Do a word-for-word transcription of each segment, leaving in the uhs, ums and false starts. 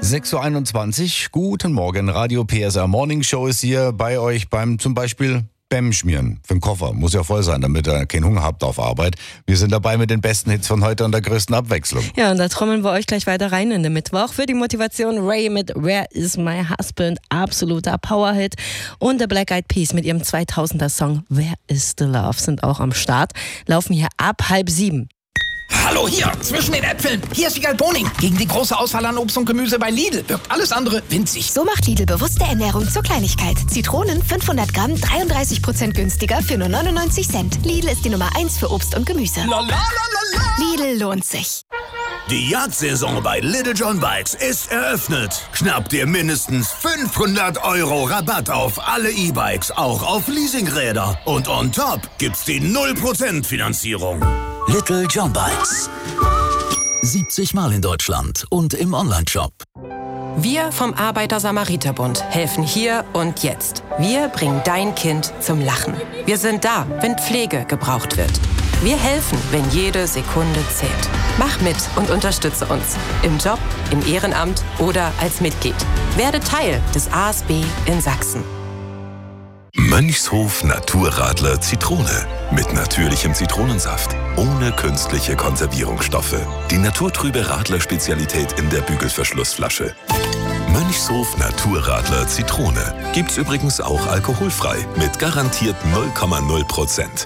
sechs Uhr einundzwanzig, guten Morgen, Radio P S R Morning Show ist hier bei euch beim zum Beispiel Bäm schmieren für den Koffer. Muss ja voll sein, damit ihr keinen Hunger habt auf Arbeit. Wir sind dabei mit den besten Hits von heute und der größten Abwechslung. Ja, und da trommeln wir euch gleich weiter rein in den Mittwoch. Für die Motivation Ray mit Where is my husband? Absoluter Powerhit. Und der Black Eyed Peas mit ihrem zweitausender Song Where is the Love sind auch am Start. Laufen hier ab halb sieben. Hallo hier, zwischen den Äpfeln. Hier ist Wiegald Boning. Gegen die große Auswahl an Obst und Gemüse bei Lidl wirkt alles andere winzig. So macht Lidl bewusste Ernährung zur Kleinigkeit. Zitronen fünfhundert Gramm, dreiunddreißig Prozent günstiger für nur neunundneunzig Cent. Lidl ist die Nummer eins für Obst und Gemüse. La, la, la, la, la. Lidl lohnt sich. Die Jagdsaison bei Little John Bikes ist eröffnet. Schnapp dir mindestens fünfhundert Euro Rabatt auf alle E-Bikes, auch auf Leasingräder. Und on top gibt's die null Prozent Finanzierung. Little John Bikes. siebzig Mal in Deutschland und im Onlineshop. Wir vom Arbeiter-Samariter-Bund helfen hier und jetzt. Wir bringen dein Kind zum Lachen. Wir sind da, wenn Pflege gebraucht wird. Wir helfen, wenn jede Sekunde zählt. Mach mit und unterstütze uns. Im Job, im Ehrenamt oder als Mitglied. Werde Teil des A S B in Sachsen. Mönchshof Naturradler Zitrone. Mit natürlichem Zitronensaft. Ohne künstliche Konservierungsstoffe. Die naturtrübe Radler-Spezialität in der Bügelverschlussflasche. Mönchshof Naturradler Zitrone. Gibt's übrigens auch alkoholfrei. Mit garantiert null Komma null Prozent.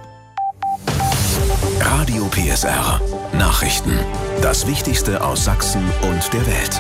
Radio P S R. Nachrichten. Das Wichtigste aus Sachsen und der Welt.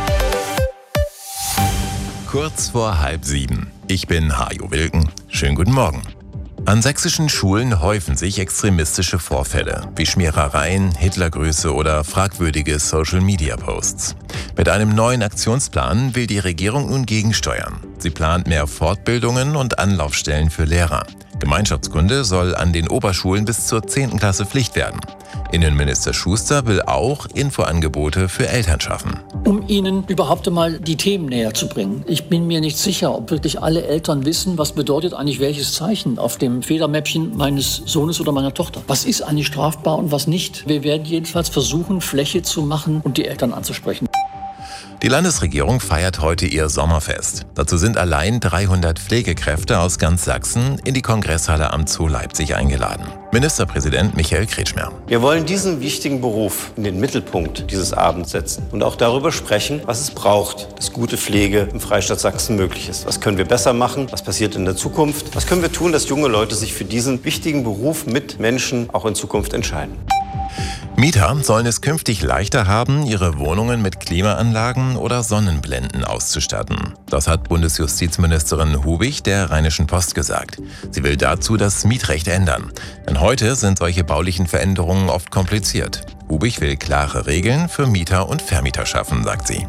Kurz vor halb sieben. Ich bin Hajo Wilken. Schönen guten Morgen. An sächsischen Schulen häufen sich extremistische Vorfälle, wie Schmierereien, Hitlergrüße oder fragwürdige Social-Media-Posts. Mit einem neuen Aktionsplan will die Regierung nun gegensteuern. Sie plant mehr Fortbildungen und Anlaufstellen für Lehrer. Gemeinschaftskunde soll an den Oberschulen bis zur zehnten Klasse Pflicht werden. Innenminister Schuster will auch Infoangebote für Eltern schaffen. Um ihnen überhaupt einmal die Themen näher zu bringen. Ich bin mir nicht sicher, ob wirklich alle Eltern wissen, was bedeutet eigentlich welches Zeichen auf dem Federmäppchen meines Sohnes oder meiner Tochter. Was ist eigentlich strafbar und was nicht? Wir werden jedenfalls versuchen, Fläche zu machen und die Eltern anzusprechen. Die Landesregierung feiert heute ihr Sommerfest. Dazu sind allein dreihundert Pflegekräfte aus ganz Sachsen in die Kongresshalle am Zoo Leipzig eingeladen. Ministerpräsident Michael Kretschmer. Wir wollen diesen wichtigen Beruf in den Mittelpunkt dieses Abends setzen und auch darüber sprechen, was es braucht, dass gute Pflege im Freistaat Sachsen möglich ist. Was können wir besser machen? Was passiert in der Zukunft? Was können wir tun, dass junge Leute sich für diesen wichtigen Beruf mit Menschen auch in Zukunft entscheiden? Mieter sollen es künftig leichter haben, ihre Wohnungen mit Klimaanlagen oder Sonnenblenden auszustatten. Das hat Bundesjustizministerin Hubig der Rheinischen Post gesagt. Sie will dazu das Mietrecht ändern. Denn heute sind solche baulichen Veränderungen oft kompliziert. Hubig will klare Regeln für Mieter und Vermieter schaffen, sagt sie.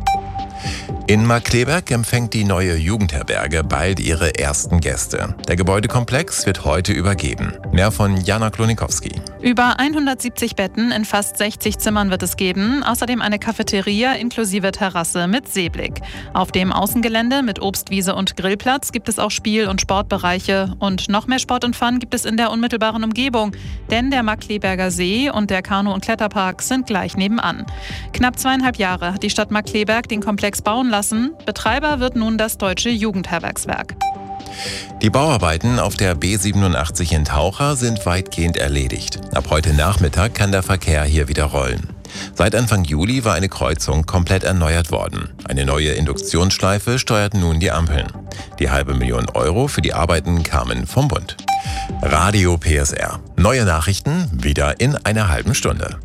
In Markkleeberg empfängt die neue Jugendherberge bald ihre ersten Gäste. Der Gebäudekomplex wird heute übergeben. Mehr von Jana Klonikowski. Über hundertsiebzig Betten in fast sechzig Zimmern wird es geben. Außerdem eine Cafeteria inklusive Terrasse mit Seeblick. Auf dem Außengelände mit Obstwiese und Grillplatz gibt es auch Spiel- und Sportbereiche. Und noch mehr Sport und Fun gibt es in der unmittelbaren Umgebung. Denn der Markkleeberger See und der Kanu- und Kletterpark sind gleich nebenan. Knapp zweieinhalb Jahre hat die Stadt Markkleeberg den Komplex bauen lassen. Betreiber wird nun das Deutsche Jugendherbergswerk. Die Bauarbeiten auf der B siebenundachtzig in Taucher sind weitgehend erledigt. Ab heute Nachmittag kann der Verkehr hier wieder rollen. Seit Anfang Juli war eine Kreuzung komplett erneuert worden. Eine neue Induktionsschleife steuert nun die Ampeln. Die halbe Million Euro für die Arbeiten kamen vom Bund. Radio P S R. Neue Nachrichten wieder in einer halben Stunde.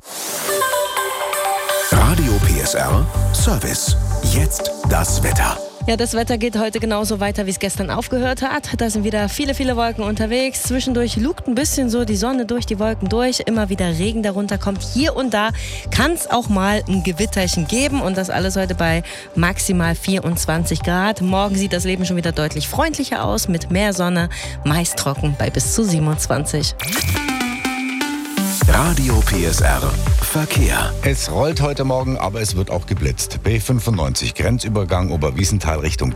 Radio P S R Service. Jetzt das Wetter. Ja, das Wetter geht heute genauso weiter, wie es gestern aufgehört hat. Da sind wieder viele, viele Wolken unterwegs. Zwischendurch lugt ein bisschen so die Sonne durch die Wolken durch. Immer wieder Regen darunter kommt. Hier und da kann es auch mal ein Gewitterchen geben. Und das alles heute bei maximal vierundzwanzig Grad. Morgen sieht das Leben schon wieder deutlich freundlicher aus. Mit mehr Sonne, meist trocken bei bis zu siebenundzwanzig. Radio P S R Verkehr. Es rollt heute Morgen, aber es wird auch geblitzt. B fünfundneunzig, Grenzübergang Oberwiesenthal Richtung